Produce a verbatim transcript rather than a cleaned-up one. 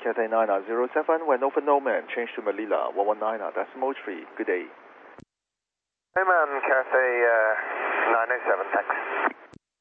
Cathay nine zero seven, when over Norman, change to Manila, one one nine, decimal three. Good day. Norman, Cathay uh, nine oh seven, thanks.